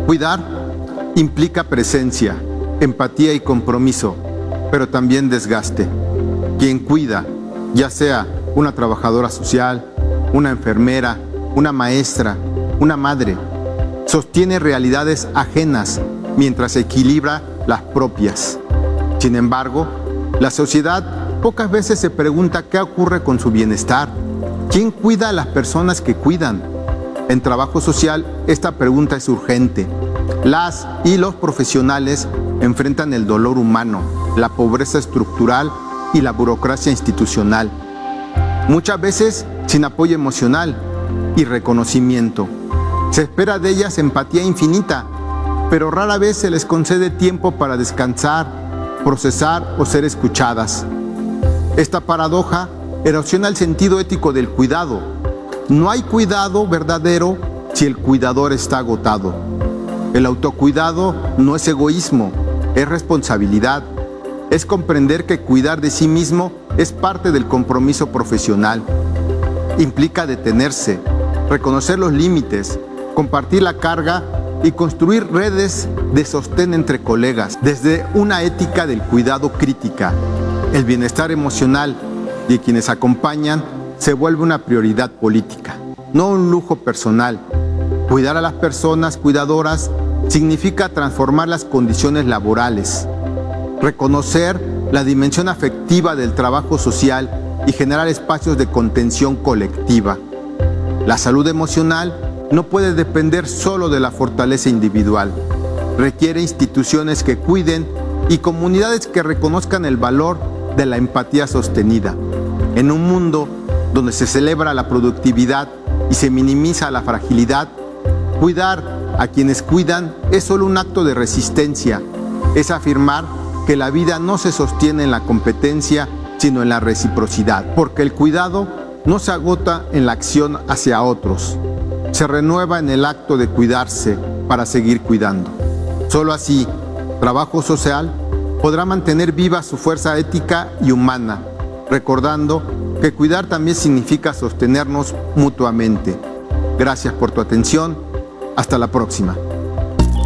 Cuidar implica presencia, empatía y compromiso, pero también desgaste. Quien cuida, ya sea una trabajadora social, una enfermera, una maestra, una madre, sostiene realidades ajenas mientras equilibra las propias. Sin embargo, la sociedad pocas veces se pregunta qué ocurre con su bienestar. ¿Quién cuida a las personas que cuidan? En trabajo social, esta pregunta es urgente. Las y los profesionales enfrentan el dolor humano, la pobreza estructural y la burocracia institucional. Muchas veces sin apoyo emocional y reconocimiento. Se espera de ellas empatía infinita, pero rara vez se les concede tiempo para descansar, procesar o ser escuchadas. Esta paradoja erosiona el sentido ético del cuidado. No hay cuidado verdadero si el cuidador está agotado. El autocuidado no es egoísmo, es responsabilidad. Es comprender que cuidar de sí mismo es parte del compromiso profesional. Implica detenerse, reconocer los límites, compartir la carga y construir redes de sostén entre colegas, desde una ética del cuidado crítica. El bienestar emocional de quienes acompañan se vuelve una prioridad política, no un lujo personal. Cuidar a las personas cuidadoras significa transformar las condiciones laborales, reconocer la dimensión afectiva del trabajo social y generar espacios de contención colectiva. La salud emocional no puede depender solo de la fortaleza individual. Requiere instituciones que cuiden y comunidades que reconozcan el valor de la empatía sostenida. En un mundo donde se celebra la productividad y se minimiza la fragilidad, cuidar a quienes cuidan es solo un acto de resistencia. Es afirmar que la vida no se sostiene en la competencia, sino en la reciprocidad, porque el cuidado no se agota en la acción hacia otros, se renueva en el acto de cuidarse para seguir cuidando. Solo así, trabajo social podrá mantener viva su fuerza ética y humana, recordando que cuidar también significa sostenernos mutuamente. Gracias por tu atención. Hasta la próxima.